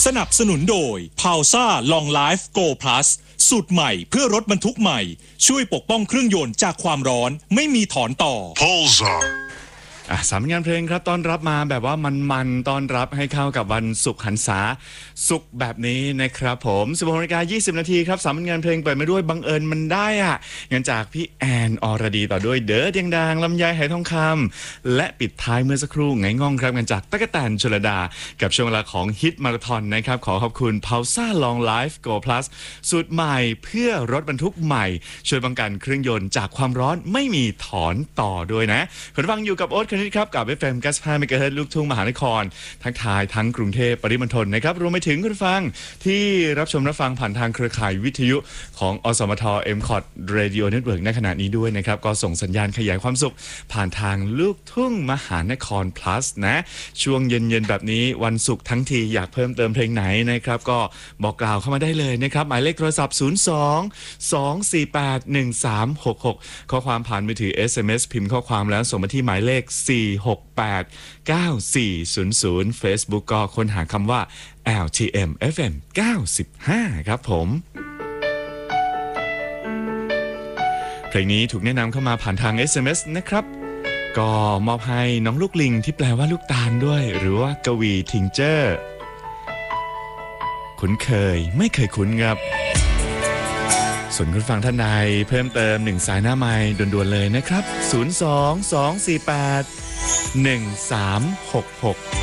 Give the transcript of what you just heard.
สนับสนุนโดย Pausa Long Life Go Plus สูตรใหม่เพื่อรถบรรทุกใหม่ช่วยปกป้องเครื่องยนต์จากความร้อนไม่มีถอนต่อ Pausa สามงานเพลงครับต้อนรับมาแบบว่ามันต้อนรับให้เข้ากับวันศุกร์หันษาศุกร์แบบนี้นะครับผม16:20 นาทีครับสามงานเพลงเปิดมาด้วยบังเอิญมันได้เงินจากพี่แอนอรดีต่อด้วยเด้อเดียงดังลำไยไหทองคำและปิดท้ายเมื่อสักครู่ไงง่องครับเงินจากตั๊กแตนชลดากับช่วงเวลาของฮิตมาราธอนนะครับขอขอบคุณ Pausa Long Life Go Plus สูตรใหม่เพื่อรถบรรทุกใหม่ช่วยป้องกันเครื่องยนต์จากความร้อนไม่มีถอนต่อด้วยนะคุณฟังอยู่กับโอ๊ตคณิตครับกับ FM 95 เมกะเฮิรตซ์ลูกทุ่งมหานครทั้งทายทั้งกรุงเทพปริมณฑลนะครับรวมไปถึงคุณฟังที่รับชมรับฟังผ่านทางเครือข่ายวิทยุของอสมท MCOT Radio Network ในขณะนี้ด้วยนะครับก็ส่งสัญญาณขยายความสุขผ่านทางลูกทุ่งมหานคร plus นะช่วงเย็นๆแบบนี้วันศุกร์ทั้งทีอยากเพิ่มเติมเพลงไหนนะครับก็บอกกล่าวเข้ามาได้เลยนะครับหมายเลขโทรศัพท์ 02-248-1366 ข้อความผ่านมือถือ SMS พิมพ์ข้อความแล้วส่งมาที่หมายเลข 468-9400 Facebook ก็ค้นหาคำว่า LTM FM 95 ครับผมเพลงนี้ถูกแนะนำเข้ามาผ่านทาง SMS นะครับก็มอบให้น้องลูกลิงที่แปลว่าลูกตาลด้วยหรือว่ากวีทิงเจอร์คุ้นเคยไม่เคยคุ้นครับส่วนคุณฟังท่านใดเพิ่มเติม1สายหน้าไมค์ด่วนๆเลยนะครับ 02-248-1366